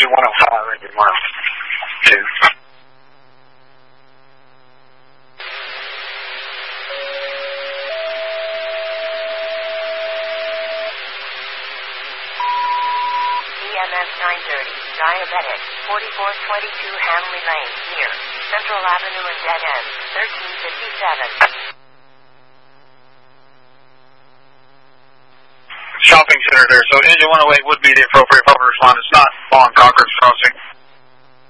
engine 105, engine 102. EMS 930, diabetic, 4422 Hanley Lane, near Central Avenue and Dead End, 1357. Shopping center there, so engine 108 would be the appropriate public respond. It's not on Cochran's Crossing.